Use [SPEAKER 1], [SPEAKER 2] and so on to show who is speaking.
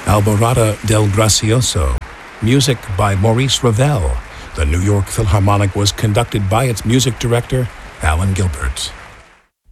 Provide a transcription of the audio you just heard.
[SPEAKER 1] Alborada del Gracioso. Music by Maurice Ravel. The New York Philharmonic was conducted by its music director, Alan Gilbert.